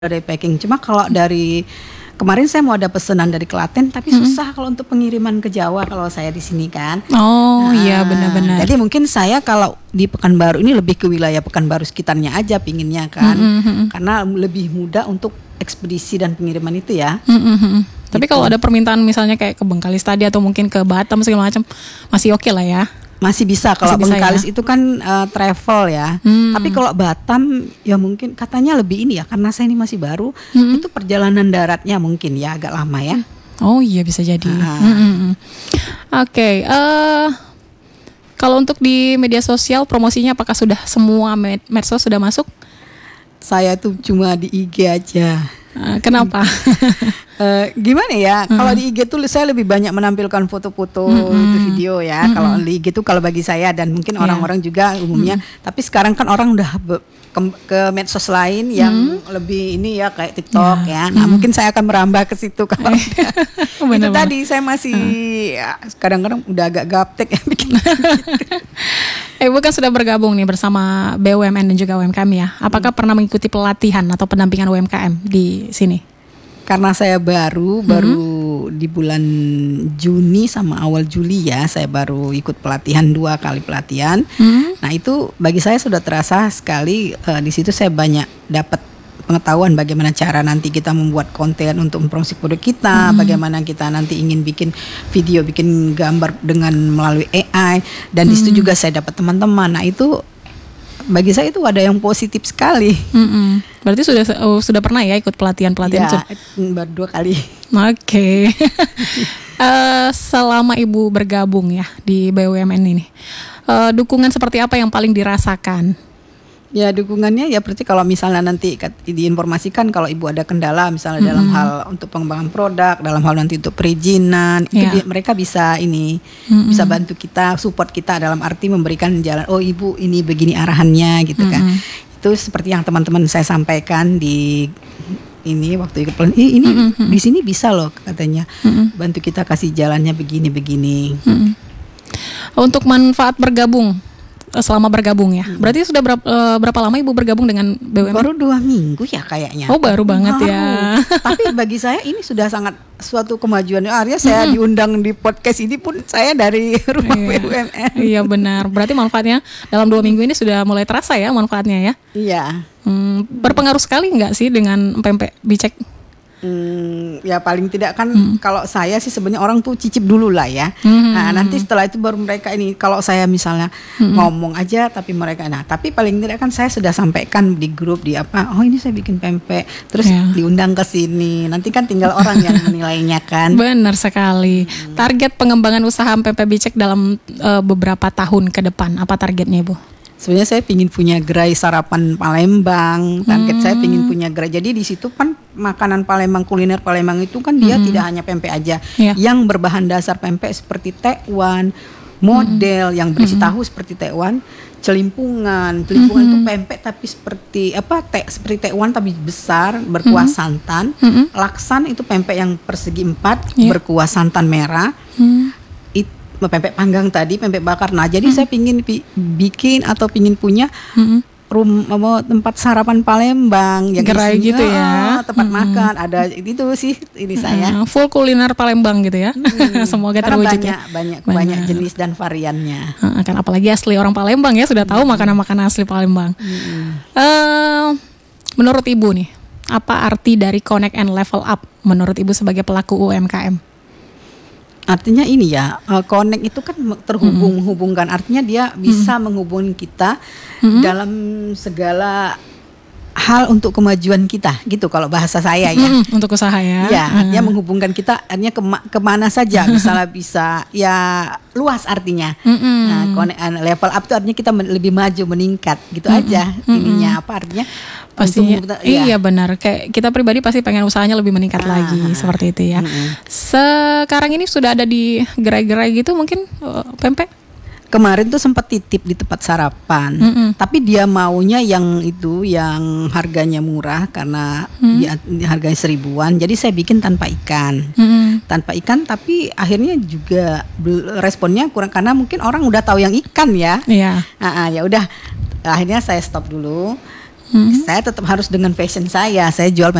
dari packing. Cuma kalau dari kemarin saya mau ada pesanan dari Klaten, tapi susah kalau untuk pengiriman ke Jawa kalau saya di sini kan. Oh iya benar-benar. Jadi mungkin saya kalau di Pekanbaru ini lebih ke wilayah Pekanbaru sekitarnya aja pinginnya kan, karena lebih mudah untuk ekspedisi dan pengiriman itu ya. Tapi kalau ada permintaan misalnya kayak ke Bengkalis tadi atau mungkin ke Batam segala macam, masih oke lah ya. Masih bisa kalau Masih bisa Bengkalis ya? itu kan travel ya. Tapi kalau Batam ya mungkin katanya lebih ini ya, karena saya ini masih baru, itu perjalanan daratnya mungkin ya agak lama ya. Oh iya bisa jadi. Oke, kalau untuk di media sosial promosinya apakah sudah semua medsos sudah masuk? Saya tuh cuma di IG aja. Kenapa? Gimana ya? Kalau di IG tuh saya lebih banyak menampilkan foto-foto, itu video ya. Kalau di IG tuh kalau bagi saya dan mungkin orang-orang juga umumnya. Tapi sekarang kan orang udah ke medsos lain yang lebih ini ya kayak TikTok ya. Nah mungkin saya akan merambah ke situ kalau itu tadi saya masih ya, kadang-kadang udah agak gaptek ya bikin. Ibu kan sudah bergabung nih bersama BUMN dan juga UMKM ya. Apakah pernah mengikuti pelatihan atau pendampingan UMKM di sini? Karena saya baru di bulan Juni sama awal Juli ya, saya baru ikut pelatihan 2 kali pelatihan. Nah itu bagi saya sudah terasa sekali. Di situ saya banyak dapat pengetahuan bagaimana cara nanti kita membuat konten untuk mempromosi produk kita, bagaimana kita nanti ingin bikin video, bikin gambar dengan melalui AI, dan di situ juga saya dapat teman-teman. Nah itu bagi saya itu ada yang positif sekali. Berarti sudah pernah ya ikut pelatihan ya, baru 2 kali. Oke. Selama Ibu bergabung ya di BUMN ini, dukungan seperti apa yang paling dirasakan? Ya dukungannya ya berarti kalau misalnya nanti diinformasikan kalau ibu ada kendala misalnya dalam hal untuk pengembangan produk, dalam hal nanti untuk perizinan, itu mereka bisa bisa bantu kita, support kita dalam arti memberikan jalan. Oh ibu ini begini arahannya gitu kan. Itu seperti yang teman-teman saya sampaikan di ini waktu ikut pelatihan. Ini di sini bisa loh katanya, bantu kita kasih jalannya begini. Untuk manfaat bergabung. Selama bergabung ya. Berarti sudah berapa lama Ibu bergabung dengan BUMN? Baru 2 minggu ya kayaknya. Oh baru banget ya. Tapi bagi saya ini sudah sangat suatu kemajuan. Artinya saya diundang di podcast ini pun saya dari rumah BUMN. Iya benar. Berarti manfaatnya dalam 2 minggu ini sudah mulai terasa ya manfaatnya ya. Iya. Berpengaruh sekali nggak sih dengan pempek bicek? Ya paling tidak kan kalau saya sih sebenarnya orang tuh cicip dulu lah ya. Nah nanti setelah itu baru mereka ini. Kalau saya misalnya ngomong aja tapi mereka tapi paling tidak kan saya sudah sampaikan di grup di apa. Oh ini saya bikin pempek terus diundang ke sini. Nanti kan tinggal orang yang menilainya kan. Benar sekali. Target pengembangan usaha pempek bicek dalam beberapa tahun ke depan apa targetnya Ibu? Sebenarnya saya ingin punya gerai sarapan Palembang. Target saya ingin punya gerai. Jadi di situ kan makanan Palembang, kuliner Palembang itu kan dia tidak hanya pempek aja. Yang berbahan dasar pempek seperti tekwan, model yang berisi tahu seperti tekwan, celimpungan. Celimpungan itu pempek tapi seperti seperti tekwan tapi besar, berkuah santan. Laksan itu pempek yang persegi 4 berkuah santan merah. Pempek panggang tadi, pempek bakar. Nah, jadi saya pingin bikin atau pingin punya tempat sarapan Palembang yang gerai gitu ya. Tempat makan ada itu sih ini saya. Full kuliner Palembang gitu ya. Semoga terwujud ya. Banyak jenis dan variannya. Kan apalagi asli orang Palembang ya sudah tahu makanan-makanan asli Palembang. Menurut Ibu nih, apa arti dari connect and level up menurut Ibu sebagai pelaku UMKM? Artinya ini ya, connect itu kan hubungkan. Artinya dia bisa menghubungi kita dalam segala hal untuk kemajuan kita, gitu kalau bahasa saya ya. Untuk usaha ya. Ya, artinya menghubungkan kita, artinya kemana saja. Misalnya bisa ya luas artinya. Nah, connect and level up itu artinya kita lebih maju, meningkat, gitu aja. Ininya apa artinya? Pastinya, iya benar. Kayak kita pribadi pasti pengen usahanya lebih meningkat lagi, seperti itu ya. Sekarang ini sudah ada di gerai-gerai gitu mungkin pempek? Kemarin tuh sempat titip di tempat sarapan, tapi dia maunya yang itu yang harganya murah karena harganya 1.000-an. Jadi saya bikin tanpa ikan, tapi akhirnya juga responnya kurang karena mungkin orang udah tahu yang ikan ya. Ya udah, akhirnya saya stop dulu. saya tetap harus dengan passion saya jual